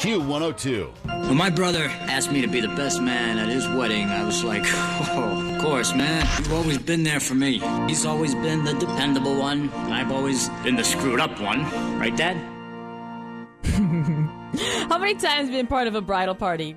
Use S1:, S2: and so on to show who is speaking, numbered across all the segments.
S1: Q102.
S2: When my brother asked me to be the best man at his wedding, I was like, oh, of course, man. You've always been there for me. He's always been the dependable one, and I've always been the screwed up one. Right, Dad?
S3: How many times have you been part of a bridal party?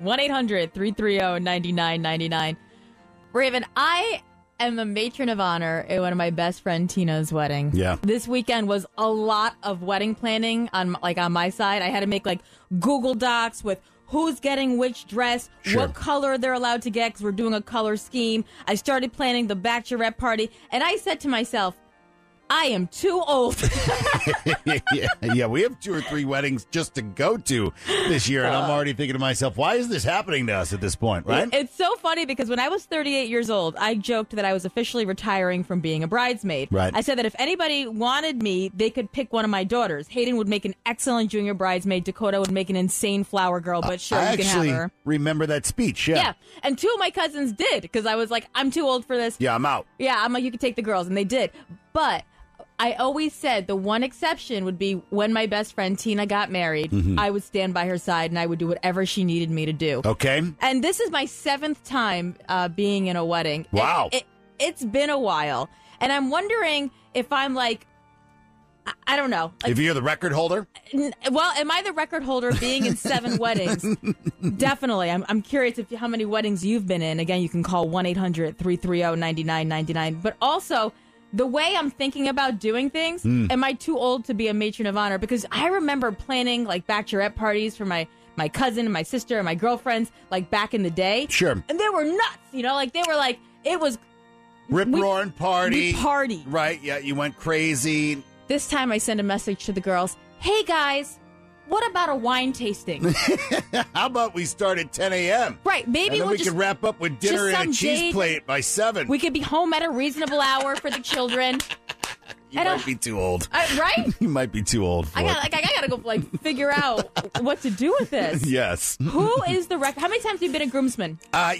S3: 1-800-330-9999. Raven, I am a matron of honor at one of my best friend Tina's wedding.
S1: Yeah.
S3: This weekend was a lot of wedding planning on my side. I had to make Google Docs with who's getting which dress, what color they're allowed to get, because we're doing a color scheme. I started planning the bachelorette party, and I said to myself, I am too old.
S1: Yeah, we have 2 or 3 weddings just to go to this year, and I'm already thinking to myself, why is this happening to us at this point, right?
S3: It's so funny because when I was 38 years old, I joked that I was officially retiring from being a bridesmaid.
S1: Right.
S3: I said that if anybody wanted me, they could pick one of my daughters. Hayden would make an excellent junior bridesmaid. Dakota would make an insane flower girl, but sure,
S1: I
S3: you can have
S1: actually
S3: her.
S1: remember that speech, yeah.
S3: Yeah, and 2 of my cousins did because I was like, I'm too old for this.
S1: Yeah, I'm out.
S3: Yeah, I'm like, you can take the girls, and they did. But I always said the one exception would be when my best friend Tina got married, I would stand by her side and I would do whatever she needed me to do.
S1: Okay.
S3: And this is my 7th time being in a wedding.
S1: Wow.
S3: It's been a while. And I'm wondering if I'm I don't know.
S1: If you're the record holder?
S3: Well, am I the record holder being in 7 weddings? Definitely. I'm curious how many weddings you've been in. Again, you can call 1-800-330-9999. But also, the way I'm thinking about doing things, am I too old to be a matron of honor? Because I remember planning bachelorette parties for my cousin and my sister and my girlfriends back in the day.
S1: Sure.
S3: And they were nuts, they were it was
S1: Rip-roaring party.
S3: We partied.
S1: Right, yeah, you went crazy.
S3: This time I sent a message to the girls. Hey guys, what about a wine tasting?
S1: How about we start at 10 a.m.?
S3: Right, maybe
S1: and then we could wrap up with dinner and a cheese plate by 7.
S3: We could be home at a reasonable hour for the children.
S1: You might be too old.
S3: Right?
S1: You might be too old for
S3: I gotta go figure out what to do with this.
S1: Yes.
S3: Who is the record? How many times have you been a groomsman?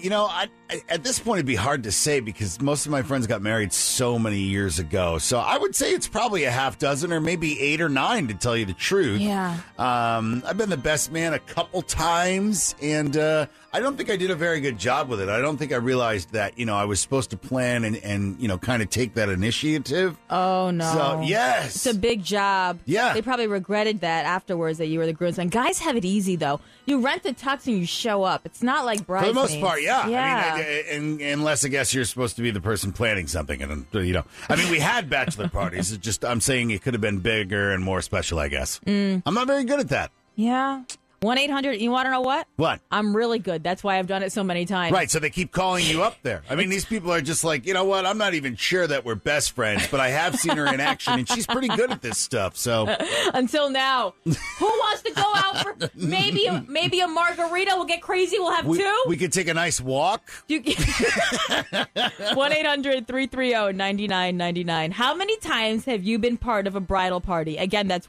S1: At this point, it'd be hard to say because most of my friends got married so many years ago. So I would say it's probably a half dozen or maybe 8 or 9 to tell you the truth.
S3: Yeah.
S1: I've been the best man a couple times, and I don't think I did a very good job with it. I don't think I realized that, I was supposed to plan and kind of take that initiative.
S3: Oh, no.
S1: So, yes.
S3: It's a big job.
S1: Yeah.
S3: They probably regretted that afterwards that you were the groomsman. Guys have it easy, though. You rent the tux and you show up. It's not like bridesmaids.
S1: For the most part, yeah.
S3: Yeah.
S1: Unless I guess you're supposed to be the person planning something. And, we had bachelor parties. It's just, I'm saying it could have been bigger and more special, I guess. I'm not very good at that.
S3: Yeah. 1-800, you want to know what?
S1: What?
S3: I'm really good. That's why I've done it so many times.
S1: Right, so they keep calling you up there. I mean, these people are just like, you know what, I'm not even sure that we're best friends, but I have seen her in action, and she's pretty good at this stuff, so.
S3: Until now. Who wants to go out for maybe a margarita? We'll get crazy. We'll have 2.
S1: We could take a nice walk.
S3: 1-800-330-9999. How many times have you been part of a bridal party? Again, that's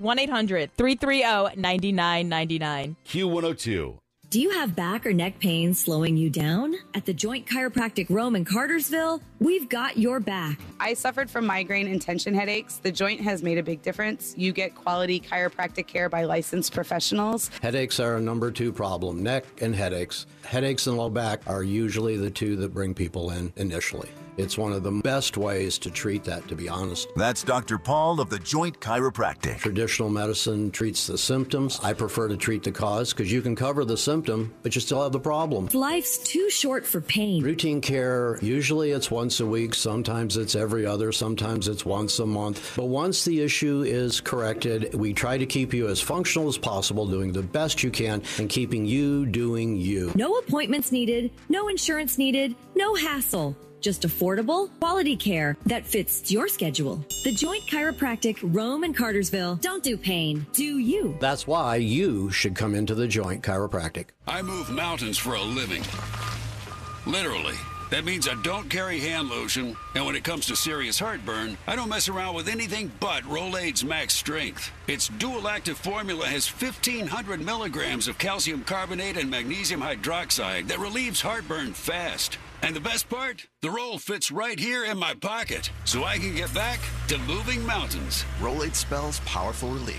S3: 1-800-330-9999.
S1: Q102.
S4: Do you have back or neck pain slowing you down? At the Joint Chiropractic Rome in Cartersville, we've got your back.
S5: I suffered from migraine and tension headaches. The Joint has made a big difference. You get quality chiropractic care by licensed professionals.
S6: Headaches are a number 2 problem, neck and headaches. Headaches and low back are usually the 2 that bring people in initially. It's one of the best ways to treat that, to be honest.
S7: That's Dr. Paul of the Joint Chiropractic.
S6: Traditional medicine treats the symptoms. I prefer to treat the cause because you can cover the symptom, but you still have the problem.
S4: Life's too short for pain.
S6: Routine care, usually it's once a week, sometimes it's every other, sometimes it's once a month. But once the issue is corrected, we try to keep you as functional as possible, doing the best you can, and keeping you doing you.
S4: No appointments needed, no insurance needed, no hassle. Just affordable, quality care that fits your schedule. The Joint Chiropractic, Rome and Cartersville. Don't do pain, do you.
S6: That's why you should come into the Joint Chiropractic.
S8: I move mountains for a living. Literally. That means I don't carry hand lotion, and when it comes to serious heartburn, I don't mess around with anything but Rolaids Max Strength. Its dual-active formula has 1,500 milligrams of calcium carbonate and magnesium hydroxide that relieves heartburn fast. And the best part? The roll fits right here in my pocket, so I can get back to moving mountains.
S7: Rolaids spells powerful relief.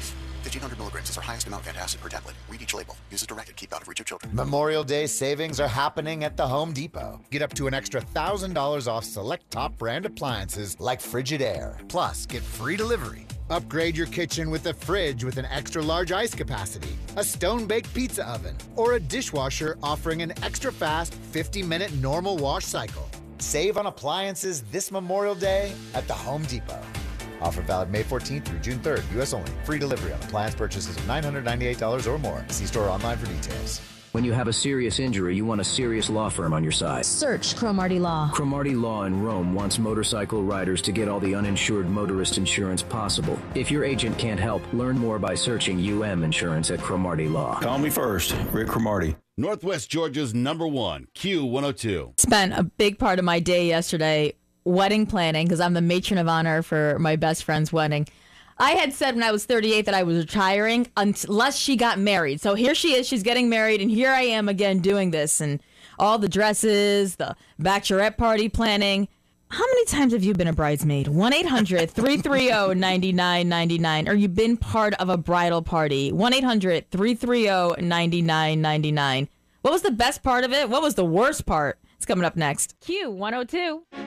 S9: 1,500 milligrams is our highest amount of antacid per tablet. Read each label. Use as directed. Keep out of reach of children.
S10: Memorial Day savings are happening at the Home Depot. Get up to an extra $1,000 off select top brand appliances like Frigidaire. Plus, get free delivery. Upgrade your kitchen with a fridge with an extra large ice capacity, a stone-baked pizza oven, or a dishwasher offering an extra fast 50-minute normal wash cycle. Save on appliances this Memorial Day at the Home Depot. Offer valid May 14th through June 3rd. U.S. only. Free delivery on appliance purchases of $998 or more. See store or online for details.
S11: When you have a serious injury, you want a serious law firm on your side.
S12: Search Cromartie Law.
S11: Cromartie Law in Rome wants motorcycle riders to get all the uninsured motorist insurance possible. If your agent can't help, learn more by searching UM Insurance at Cromartie Law.
S13: Call me first, Rick Cromartie.
S1: Northwest Georgia's #1, Q102.
S3: Spent a big part of my day yesterday wedding planning because I'm the matron of honor for my best friend's wedding. I had said when I was 38 that I was retiring unless she got married. So here she is. She's getting married, and here I am again doing this and all the dresses, the bachelorette party planning. How many times have you been a bridesmaid? 1-800-330-9999. Or you've been part of a bridal party? 1-800-330-9999. What was the best part of it? What was the worst part? It's coming up next. Q102.